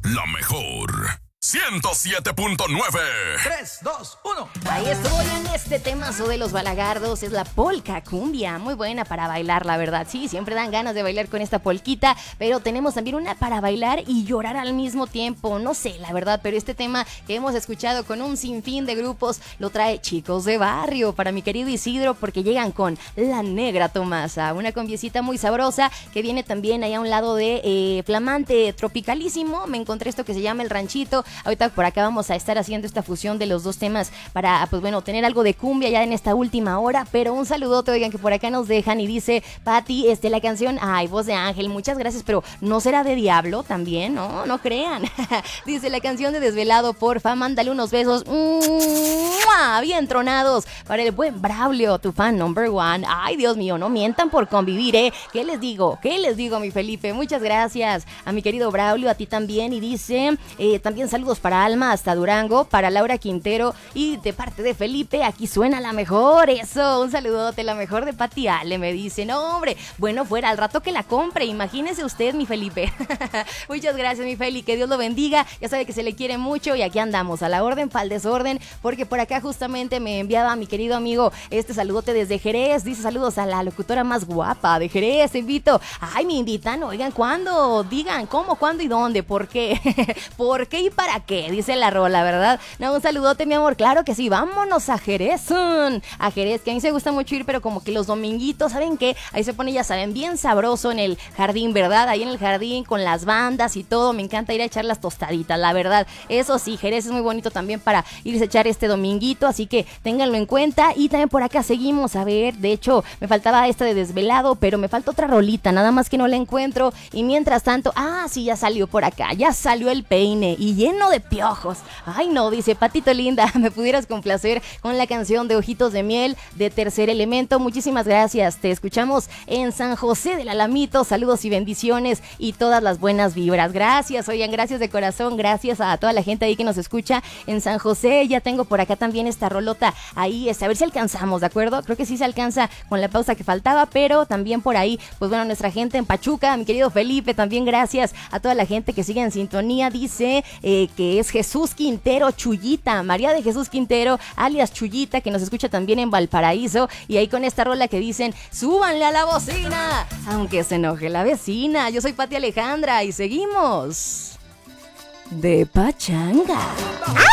La mejor 107.9. 3, 2, 1. Ahí estoy en este temazo de los balagardos. Es la polka cumbia. Muy buena para bailar, la verdad. Sí, siempre dan ganas de bailar con esta polquita. Pero tenemos también una para bailar y llorar al mismo tiempo. No sé, la verdad, pero este tema que hemos escuchado con un sinfín de grupos lo trae Chicos de Barrio para mi querido Isidro, porque llegan con La Negra Tomasa. Una combiecita muy sabrosa que viene también ahí a un lado de Flamante Tropicalísimo. Me encontré esto que se llama El Ranchito. Ahorita por acá vamos a estar haciendo esta fusión de los dos temas para, pues bueno, tener algo de cumbia ya en esta última hora. Pero un saludote, oigan, que por acá nos dejan y dice Pati, la canción, ay, voz de ángel, muchas gracias, pero ¿no será de Diablo también? No crean. Dice la canción de Desvelado, porfa, mándale unos besos bien tronados para el buen Braulio, tu fan number one. Ay, Dios mío, no mientan por convivir, ¿eh? ¿Qué les digo, mi Felipe? Muchas gracias a mi querido Braulio, a ti también. Y dice, también saludos para Alma hasta Durango, para Laura Quintero y de parte de Felipe, aquí suena la mejor. Eso, un saludote, la mejor de Pati Ale, me dice. No, hombre, bueno, fuera al rato que la compre, imagínese usted, mi Felipe. Muchas gracias, mi Feli, que Dios lo bendiga. Ya sabe que se le quiere mucho y aquí andamos a la orden para el desorden, porque por acá justamente me enviaba mi querido amigo este saludote desde Jerez. Dice saludos a la locutora más guapa de Jerez, te invito. Ay, me invitan, oigan, ¿cuándo? Digan, ¿cómo, cuándo y dónde? ¿Por qué? ¿Por qué y para qué? Dice la rola, ¿verdad? No, un saludote, mi amor. Claro que sí, vámonos a Jerez. A Jerez, que a mí se gusta mucho ir, pero como que los dominguitos, ¿saben qué? Ahí se pone, ya saben, bien sabroso en el jardín, ¿verdad? Ahí en el jardín con las bandas y todo. Me encanta ir a echar las tostaditas, la verdad. Eso sí, Jerez es muy bonito también para irse a echar este dominguito, así que ténganlo en cuenta. Y también por acá seguimos, a ver, de hecho, me faltaba esta de Desvelado, pero me falta otra rolita, nada más que no la encuentro. Y mientras tanto, sí, ya salió por acá, ya salió el peine y lleno de piojos. Ay, no, dice Patito linda, me pudieras complacer con la canción de Ojitos de Miel de Tercer Elemento. Muchísimas gracias, te escuchamos en San José del Alamito. Saludos y bendiciones y todas las buenas vibras. Gracias, oigan, gracias de corazón, gracias a toda la gente ahí que nos escucha en San José. Ya tengo por acá también esta rolota ahí, a ver si alcanzamos, ¿de acuerdo? Creo que sí se alcanza con la pausa que faltaba, pero también por ahí, pues bueno, nuestra gente en Pachuca, mi querido Felipe, también gracias a toda la gente que sigue en sintonía. Dice que es Jesús Quintero Chuyita, María de Jesús Quintero, alias Chuyita, que nos escucha también en Valparaíso, y ahí con esta rola que dicen, súbanle a la bocina, aunque se enoje la vecina. Yo soy Pati Alejandra y seguimos de pachanga.